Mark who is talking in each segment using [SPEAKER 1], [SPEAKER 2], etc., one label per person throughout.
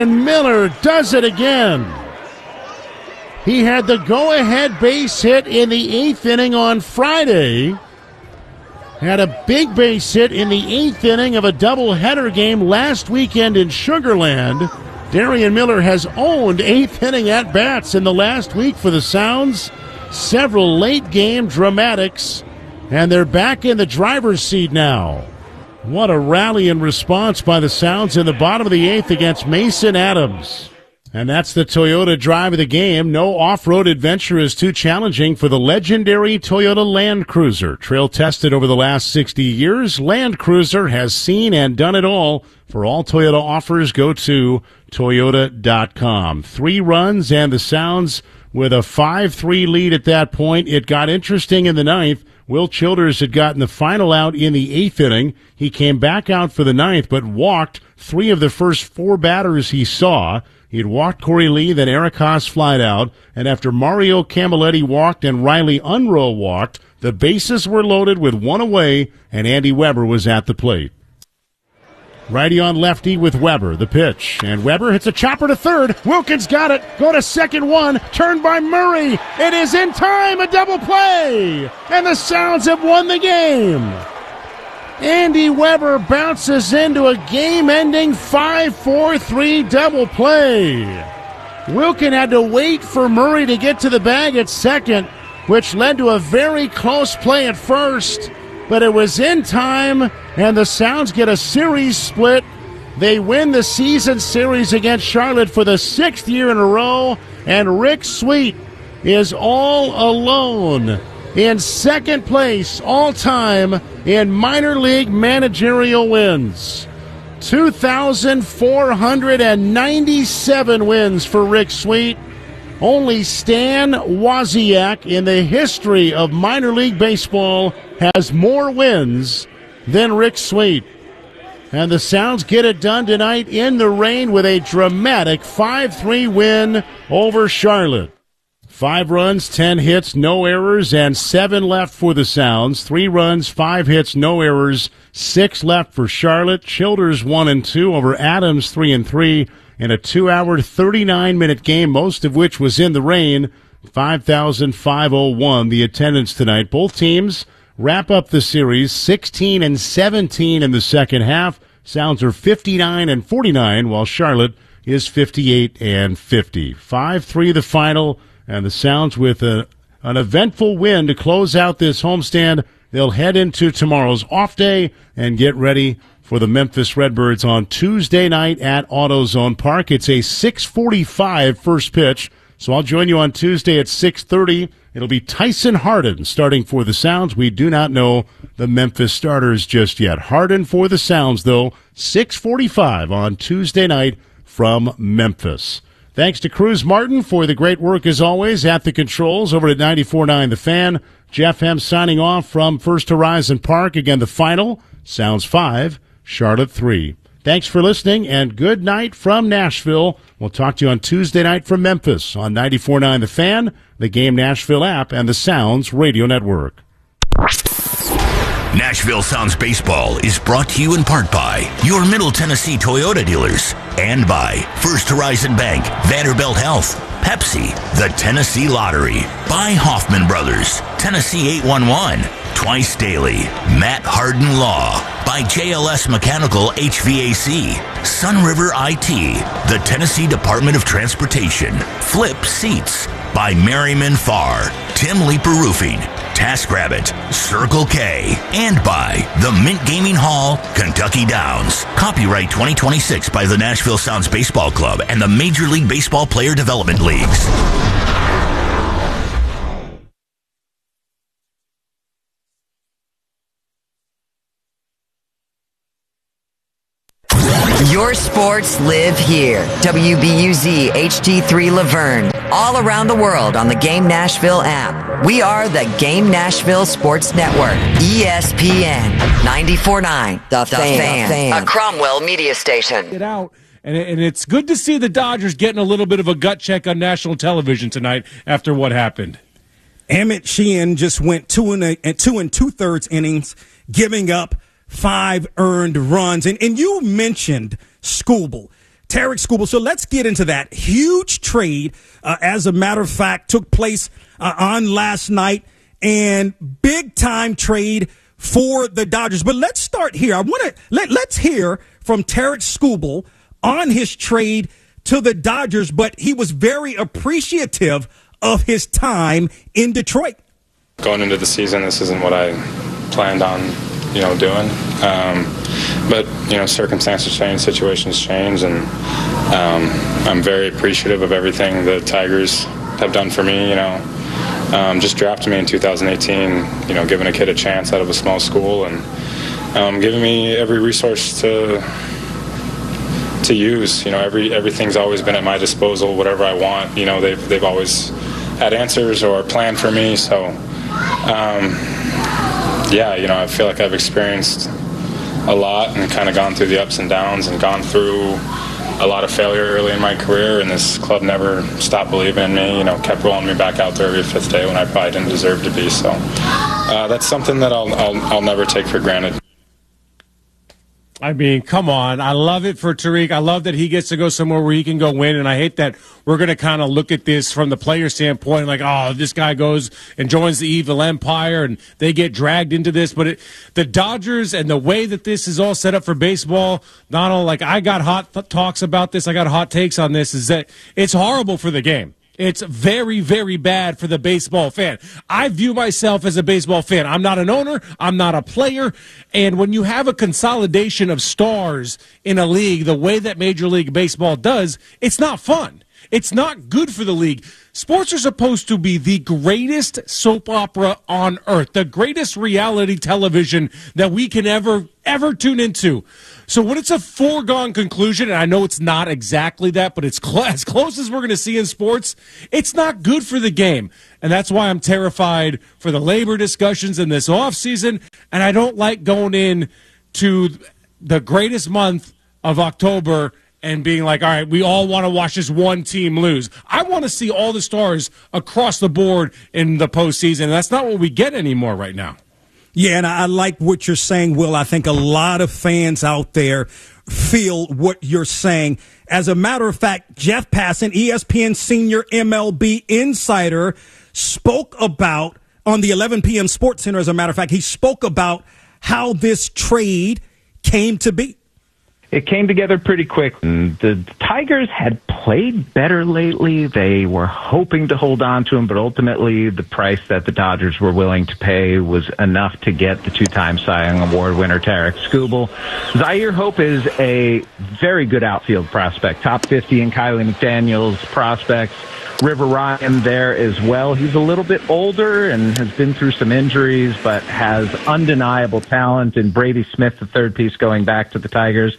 [SPEAKER 1] And Miller does it again. He had the go-ahead base hit in the 8th inning on Friday. Had a big base hit in the 8th inning of a doubleheader game last weekend in Sugar Land. Darian Miller has owned 8th inning at-bats in the last week for the Sounds. Several late-game dramatics, and they're back in the driver's seat now. What a rally and response by the Sounds in the bottom of the 8th against Mason Adams. And that's the Toyota drive of the game. No off-road adventure is too challenging for the legendary Toyota Land Cruiser. Trail tested over the last 60 years, Land Cruiser has seen and done it all. For all Toyota offers, go to Toyota.com. 3 runs and the Sounds with a 5-3 lead at that point. It got interesting in the 9th. Will Childers had gotten the final out in the 8th inning. He came back out for the 9th, but walked 3 of the first 4 batters he saw. He had walked Corey Lee, then Eric Haas flied out, and after Mario Camilletti walked and Riley Unruh walked, the bases were loaded with 1 away, and Andy Weber was at the plate. Righty on lefty with Weber, the pitch, and Weber hits a chopper to third. Wilkins got it, go to second, 1, turned by Murray. It is in time, a double play, and the Sounds have won the game. Andy Weber bounces into a game-ending 5-4-3 double play. Wilkin had to wait for Murray to get to the bag at second, which led to a very close play at first. But it was in time, and the Sounds get a series split. They win the season series against Charlotte for the 6th year in a row, and Rick Sweet is all alone in second place all-time in minor league managerial wins. 2,497 wins for Rick Sweet. Only Stan Wozniak in the history of minor league baseball has more wins than Rick Sweet. And the Sounds get it done tonight in the rain with a dramatic 5-3 win over Charlotte. 5 runs, 10 hits, no errors, and 7 left for the Sounds. 3 runs, 5 hits, no errors, 6 left for Charlotte. Childers 1-2 over Adams 3-3 in a 2-hour, 39-minute game, most of which was in the rain. 5,501 the attendance tonight. Both teams wrap up the series 16-17 in the second half. Sounds are 59-49, while Charlotte is 58-50. 5-3 the final. And the Sounds with an eventful win to close out this homestand. They'll head into tomorrow's off day and get ready for the Memphis Redbirds on Tuesday night at AutoZone Park. It's a 6:45 first pitch, so I'll join you on Tuesday at 6:30. It'll be Tyson Hardin starting for the Sounds. We do not know the Memphis starters just yet. Hardin for the Sounds, though, 6:45 on Tuesday night from Memphis. Thanks to Cruz Martin for the great work, as always, at the controls over at 94.9 The Fan. Jeff Hem signing off from First Horizon Park. Again, the final, Sounds 5, Charlotte 3. Thanks for listening, and good night from Nashville. We'll talk to you on Tuesday night from Memphis on 94.9 The Fan, the Game Nashville app, and the Sounds Radio Network.
[SPEAKER 2] Nashville Sounds Baseball is brought to you in part by your Middle Tennessee Toyota dealers and by First Horizon Bank, Vanderbilt Health, Pepsi, the Tennessee Lottery, by Hoffman Brothers, Tennessee 811, Twice Daily, Matt Hardin Law, by JLS Mechanical HVAC, Sunriver IT, the Tennessee Department of Transportation, Flip Seats, by Merriman Farr, Tim Leeper Roofing, TaskRabbit, Circle K, and by the Mint Gaming Hall, Kentucky Downs. Copyright 2026 by the Nashville Sounds Baseball Club and the Major League Baseball Player Development Leagues.
[SPEAKER 3] Your sports live here. WBUZ HD3 Laverne. All around the world on the Game Nashville app. We are the Game Nashville Sports Network. ESPN 94.9 The Fan. A Cromwell media station.
[SPEAKER 4] Get out. And it's good to see the Dodgers getting a little bit of a gut check on national television tonight after what happened.
[SPEAKER 5] Emmett Sheehan just went 2 2/3 innings, giving up 5 earned runs. And you mentioned Skubal. Tarik Skubal. So let's get into that. Huge trade, as a matter of fact, took place on last night, and big time trade for the Dodgers. But let's start here. I want to let's hear from Tarik Skubal on his trade to the Dodgers, but he was very appreciative of his time in Detroit.
[SPEAKER 6] Going into the season, this isn't what I planned on, doing. But, circumstances change, situations change, and I'm very appreciative of everything the Tigers have done for me, just drafted me in 2018, giving a kid a chance out of a small school and giving me every resource to use. Everything's always been at my disposal, whatever I want. They've always had answers or planned for me, so I feel like I've experienced a lot and kind of gone through the ups and downs and gone through a lot of failure early in my career, and this club never stopped believing in me, kept rolling me back out there every fifth day when I probably didn't deserve to be. So that's something that I'll never take for granted.
[SPEAKER 4] I mean, come on. I love it for Tarik. I love that he gets to go somewhere where he can go win, and I hate that we're going to kind of look at this from the player standpoint, like, oh, this guy goes and joins the evil empire, and they get dragged into this. But the Dodgers and the way that this is all set up for baseball, not only like I got hot talks about this, I got hot takes on this, is that it's horrible for the game. It's very, very bad for the baseball fan. I view myself as a baseball fan. I'm not an owner. I'm not a player. And when you have a consolidation of stars in a league, the way that Major League Baseball does, it's not fun. It's not good for the league. Sports are supposed to be the greatest soap opera on earth, the greatest reality television that we can ever tune into. So when it's a foregone conclusion, and I know it's not exactly that, but it's as close as we're going to see in sports, it's not good for the game. And that's why I'm terrified for the labor discussions in this offseason, and I don't like going in to the greatest month of October and being like, all right, we all want to watch this one team lose. I want to see all the stars across the board in the postseason. That's not what we get anymore right now.
[SPEAKER 5] Yeah, and I like what you're saying, Will. I think a lot of fans out there feel what you're saying. As a matter of fact, Jeff Passan, ESPN senior MLB insider, spoke about, on the 11 p.m. Sports Center, as a matter of fact, he spoke about how this trade came to be.
[SPEAKER 7] It came together pretty quick. The Tigers had played better lately. They were hoping to hold on to him, but ultimately the price that the Dodgers were willing to pay was enough to get the two-time Cy Young Award winner Tarik Skubal. Zaire Hope is a very good outfield prospect, top 50 in Kiley McDaniel's prospects. River Ryan there as well. He's a little bit older and has been through some injuries, but has undeniable talent. And Brady Smith, the third piece going back to the Tigers.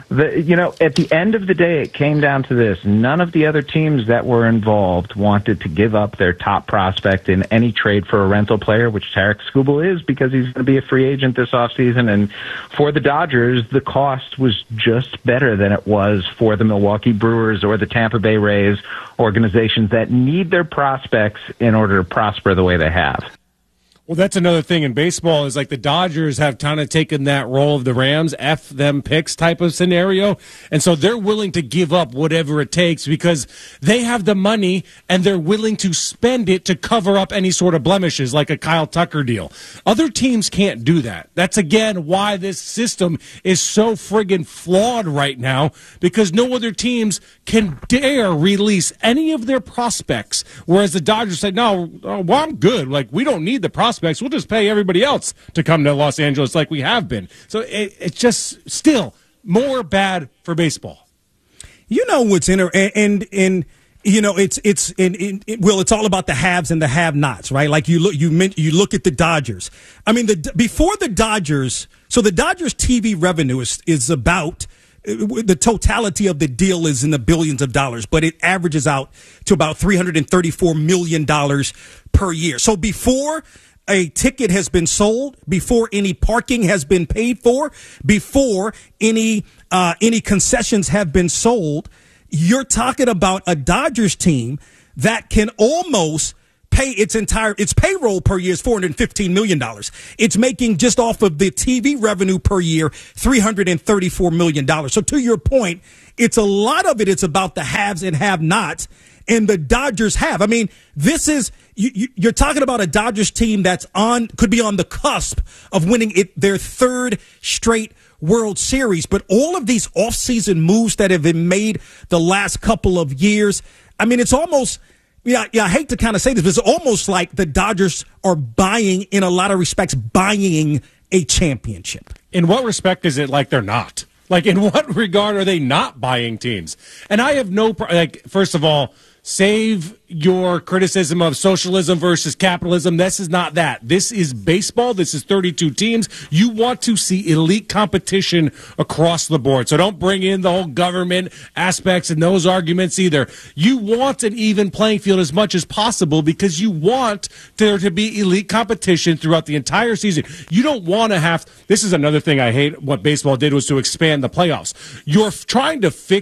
[SPEAKER 7] At the end of the day, it came down to this. None of the other teams that were involved wanted to give up their top prospect in any trade for a rental player, which Tarik Skubal is, because he's going to be a free agent this offseason. And for the Dodgers, the cost was just better than it was for the Milwaukee Brewers or the Tampa Bay Rays, organizations that need their prospects in order to prosper the way they have.
[SPEAKER 4] Well, that's another thing in baseball is like the Dodgers have kind of taken that role of the Rams, F them picks type of scenario. And so they're willing to give up whatever it takes because they have the money and they're willing to spend it to cover up any sort of blemishes like a Kyle Tucker deal. Other teams can't do that. That's, again, why this system is so friggin' flawed right now, because no other teams can dare release any of their prospects. Whereas the Dodgers say, no, well, I'm good. Like, we don't need the prospects. We'll just pay everybody else to come to Los Angeles like we have been. So it's just still more bad for baseball.
[SPEAKER 5] You know what's Will, it's all about the haves and the have-nots, right? Like you look at the Dodgers. I mean, before the Dodgers, so the Dodgers TV revenue is about, the totality of the deal is in the billions of dollars, but it averages out to about $334 million per year. So before a ticket has been sold, before any parking has been paid for, before any concessions have been sold, you're talking about a Dodgers team that can almost its payroll per year is $415 million. It's making just off of the TV revenue per year $334 million. So to your point, it's a lot of it's about the haves and have-nots, and the Dodgers have. I mean, this is you're talking about a Dodgers team that's could be on the cusp of winning their third straight World Series, but all of these offseason moves that have been made the last couple of years, I mean, it's almost, I hate to kind of say this, but it's almost like the Dodgers are buying, in a lot of respects, buying a championship.
[SPEAKER 4] In what respect is it like they're not? Like, in what regard are they not buying teams? And I have first of all, save your criticism of socialism versus capitalism. This is not that. This is baseball. This is 32 teams. You want to see elite competition across the board. So don't bring in the whole government aspects and those arguments either. You want an even playing field as much as possible because you want there to be elite competition throughout the entire season. You don't want to have, this is another thing I hate what baseball did was to expand the playoffs. You're trying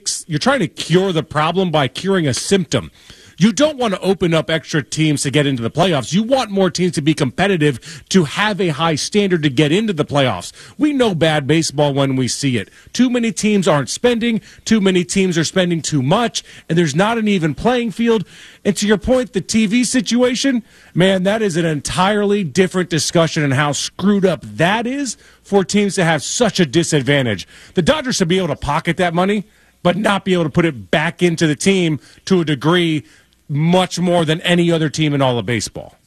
[SPEAKER 4] to cure the problem by curing a symptom. You don't want to open up extra teams to get into the playoffs. You want more teams to be competitive, to have a high standard to get into the playoffs. We know bad baseball when we see it. Too many teams aren't spending. Too many teams are spending too much, and there's not an even playing field. And to your point, the TV situation, man, that is an entirely different discussion and how screwed up that is for teams to have such a disadvantage. The Dodgers should be able to pocket that money, but not be able to put it back into the team to a degree much more than any other team in all of baseball.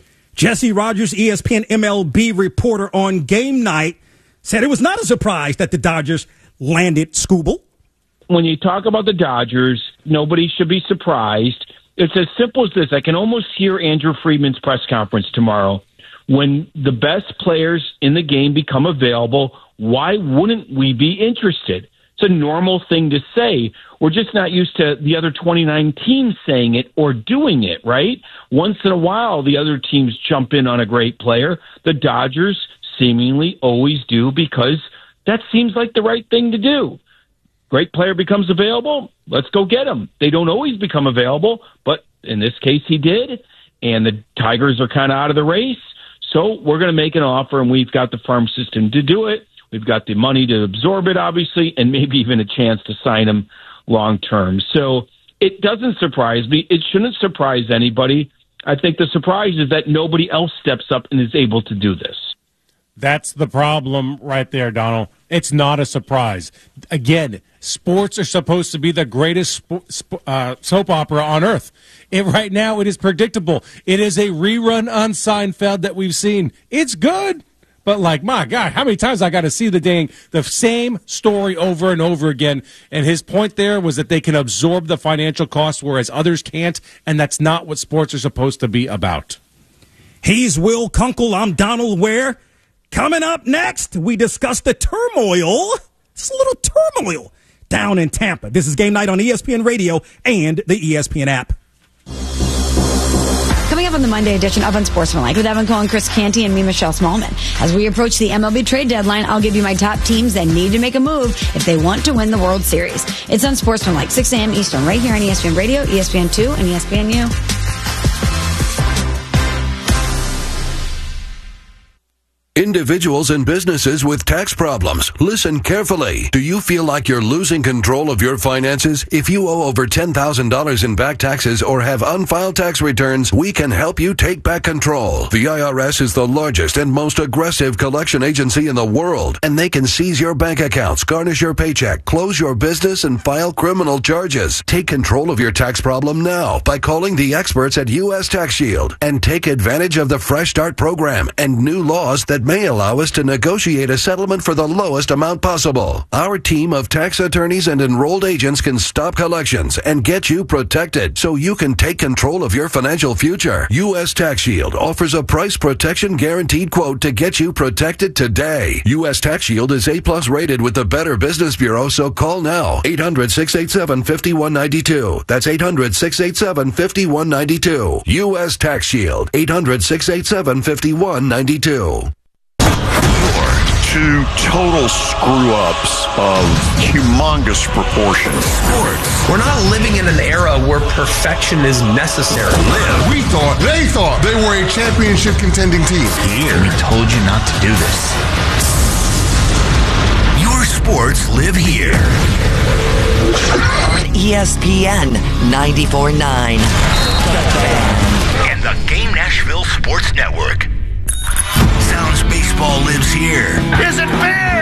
[SPEAKER 5] Jesse Rogers, ESPN MLB reporter on game night, said it was not a surprise that the Dodgers landed Skubal.
[SPEAKER 8] When you talk about the Dodgers, nobody should be surprised. It's as simple as this. I can almost hear Andrew Friedman's press conference tomorrow. When the best players in the game become available, why wouldn't we be interested? It's a normal thing to say. We're just not used to the other 29 teams saying it or doing it, right? Once in a while, the other teams jump in on a great player. The Dodgers seemingly always do because that seems like the right thing to do. Great player becomes available, let's go get him. They don't always become available, but in this case he did, and the Tigers are kind of out of the race. So we're going to make an offer, and we've got the farm system to do it. We've got the money to absorb it, obviously, and maybe even a chance to sign him long term. So it doesn't surprise me. It shouldn't surprise anybody. I think the surprise is that nobody else steps up and is able to do this.
[SPEAKER 4] That's the problem right there, Donald. It's not a surprise. Again, sports are supposed to be the greatest soap opera on earth. Right now, it is predictable. It is a rerun on Seinfeld that we've seen. It's good. But, like, my God, how many times I got to see the same story over and over again? And his point there was that they can absorb the financial costs, whereas others can't, and that's not what sports are supposed to be about.
[SPEAKER 5] He's Will Kunkel. I'm Donald Ware. Coming up next, we discuss the turmoil. It's a little turmoil down in Tampa. This is Game Night on ESPN Radio and the ESPN app.
[SPEAKER 9] Coming up on the Monday edition of Unsportsmanlike with Evan Cohen, Chris Canty, and me, Michelle Smallman. As we approach the MLB trade deadline, I'll give you my top teams that need to make a move if they want to win the World Series. It's Unsportsmanlike, 6 a.m. Eastern, right here on ESPN Radio, ESPN2, and ESPNU.
[SPEAKER 10] Individuals and businesses with tax problems, listen carefully. Do you feel like you're losing control of your finances? If you owe over $10,000 in back taxes or have unfiled tax returns, we can help you take back control. The IRS is the largest and most aggressive collection agency in the world, and they can seize your bank accounts, garnish your paycheck, close your business, and file criminal charges. Take control of your tax problem now by calling the experts at U.S. Tax Shield and take advantage of the Fresh Start program and new laws that may allow us to negotiate a settlement for the lowest amount possible. Our team of tax attorneys and enrolled agents can stop collections and get you protected so you can take control of your financial future. U.S. Tax Shield offers a price protection guaranteed quote to get you protected today. U.S. Tax Shield is A+ rated with the Better Business Bureau, so call now. 800-687-5192. That's 800-687-5192. U.S. Tax Shield. 800-687-5192.
[SPEAKER 11] two total screw-ups of humongous proportions.
[SPEAKER 2] Sports.
[SPEAKER 12] We're not living in an era where perfection is necessary.
[SPEAKER 13] They thought they were a championship contending team.
[SPEAKER 2] Here, we told you not to do this. Your sports live here.
[SPEAKER 3] On ESPN 94.9.
[SPEAKER 2] And the Game Nashville Sports Network. Sounds baseball lives here. Is it fair?